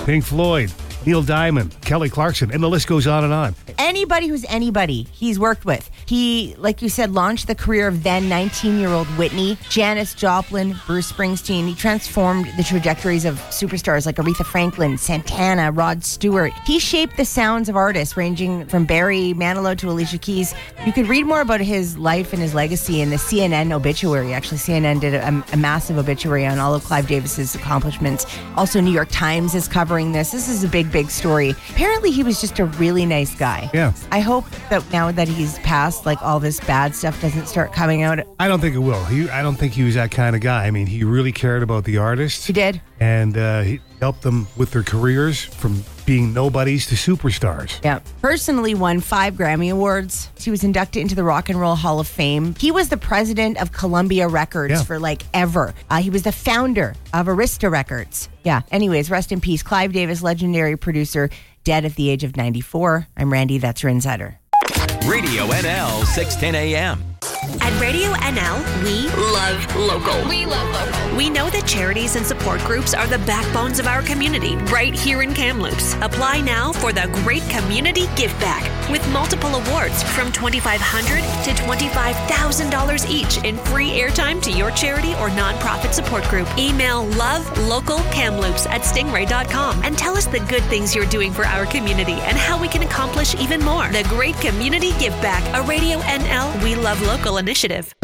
Pink Floyd, Neil Diamond, Kelly Clarkson, and the list goes on and on. Anybody who's anybody he's worked with. He, like you said, launched the career of then 19-year-old Whitney, Janis Joplin, Bruce Springsteen. He transformed the trajectories of superstars like Aretha Franklin, Santana, Rod Stewart. He shaped the sounds of artists ranging from Barry Manilow to Alicia Keys. You could read more about his life and his legacy in the CNN obituary. Actually, CNN did a massive obituary on all of Clive Davis's accomplishments. Also, New York Times is covering this. This is a big story. Apparently, he was just a really nice guy. Yeah. I hope that now that he's passed, like all this bad stuff doesn't start coming out. I don't think it will. I don't think he was that kind of guy. I mean, he really cared about the artists. He did. And he helped them with their careers from being nobodies to superstars. Yeah. Personally won 5 Grammy Awards. He was inducted into the Rock and Roll Hall of Fame. He was the president of Columbia Records for ever. He was the founder of Arista Records. Yeah. Anyways, rest in peace. Clive Davis, legendary producer, dead at the age of 94. I'm Randy. That's your insider. Radio NL 610 AM. At Radio NL, we love local. We love local. We know that charities and support groups are the backbones of our community right here in Kamloops. Apply now for the Great Community Give Back with multiple awards from $2,500 to $25,000 each in free airtime to your charity or nonprofit support group. Email lovelocalkamloops@stingray.com and tell us the good things you're doing for our community and how we can accomplish even more. The Great Community Give Back, a Radio NL We Love Local initiative.